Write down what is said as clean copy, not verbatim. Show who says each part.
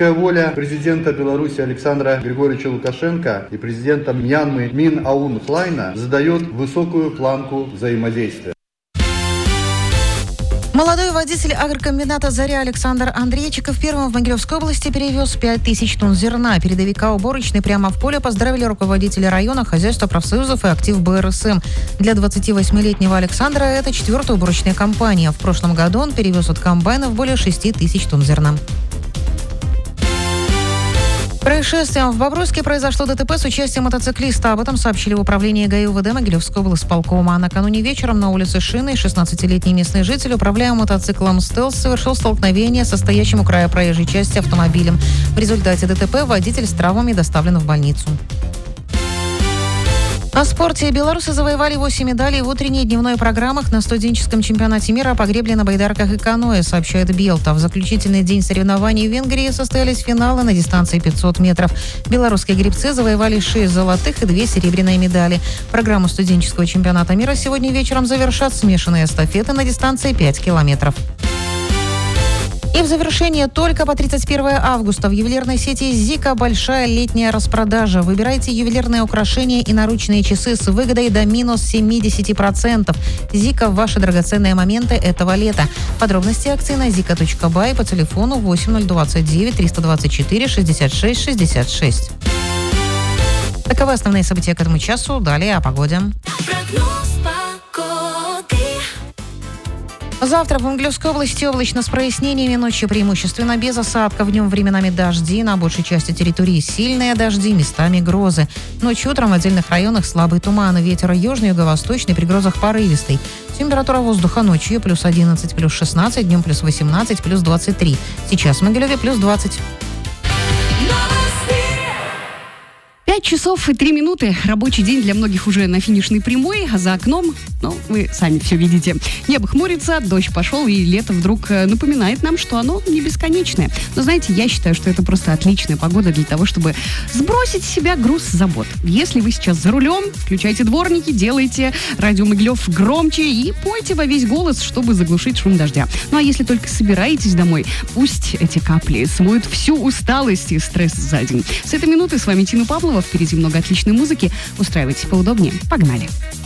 Speaker 1: Политическая воля президента Беларуси Александра Григорьевича Лукашенко и президента Мьянмы Мин Аун Hlайна задает высокую планку взаимодействия.
Speaker 2: Молодой водитель агрокомбината «Заря» Александр Андрейчиков первым в Могилевской области перевез 5000 тонн зерна. Передовика уборочной прямо в поле поздравили руководители района, хозяйства профсоюзов и актив БРСМ. Для 28-летнего Александра это 4-я уборочная кампания. В прошлом году он перевез от комбайнов более 6000 тонн зерна. Происшествием в Бобруйске произошло ДТП с участием мотоциклиста. Об этом сообщили в управлении ГАИ УВД Могилевской облсполкома. Накануне вечером на улице Шины 16-летний местный житель, управляя мотоциклом «Стелс», совершил столкновение со стоящим у края проезжей части автомобилем. В результате ДТП водитель с травмами доставлен в больницу. О спорте. Белорусы завоевали 8 медалей в утренней и дневной программах на студенческом чемпионате мира по гребле на байдарках и каноэ, сообщает Белта. В заключительный день соревнований в Венгрии состоялись финалы на дистанции 500 метров. Белорусские гребцы завоевали 6 золотых и 2 серебряные медали. Программу студенческого чемпионата мира сегодня вечером завершат смешанные эстафеты на дистанции 5 километров. И в завершение только по 31 августа в ювелирной сети «Зика» большая летняя распродажа. Выбирайте ювелирные украшения и наручные часы с выгодой до минус 70%. «Зика» – ваши драгоценные моменты этого лета. Подробности акции на zika.by по телефону 8029 324 66 66. Таковы основные события к этому часу. Далее о погоде. Завтра в Могилевской области облачно с прояснениями, ночью преимущественно без осадков, днем временами дожди, на большей части территории сильные дожди, местами грозы. Ночью утром в отдельных районах слабый туман, ветер южный, юго-восточный, при грозах порывистый. Температура воздуха ночью плюс 11, плюс 16, днем плюс 18, плюс 23. Сейчас в Могилеве плюс 20.
Speaker 3: 5 часов и 3 минуты. Рабочий день для многих уже на финишной прямой, а за окном, вы сами все видите. Небо хмурится, дождь пошел, и лето вдруг напоминает нам, что оно не бесконечное. Но знаете, я считаю, что это просто отличная погода для того, чтобы сбросить с себя груз забот. Если вы сейчас за рулем, включайте дворники, делайте радио Могилев громче и пойте во весь голос, чтобы заглушить шум дождя. Ну а если только собираетесь домой, пусть эти капли смоют всю усталость и стресс за день. С этой минуты с вами Тина Павлова. Впереди много отличной музыки. Устраивайтесь поудобнее. Погнали!